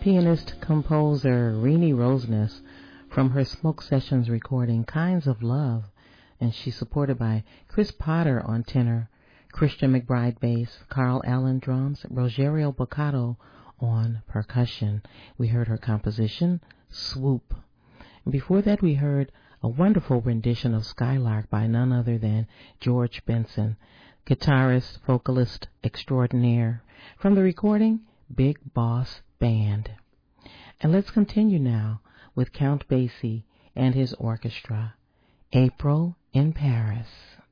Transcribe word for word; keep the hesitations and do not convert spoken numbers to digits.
pianist-composer Renee Roseness from her Smoke Sessions recording Kinds of Love, and she's supported by Chris Potter on tenor, Christian McBride bass, Carl Allen drums, Rogerio Boccato on percussion. We heard her composition, Swoop. And before that, we heard a wonderful rendition of Skylark by none other than George Benson, guitarist, vocalist extraordinaire, from the recording Big Boss Band. And let's continue now with Count Basie and his orchestra, April in Paris.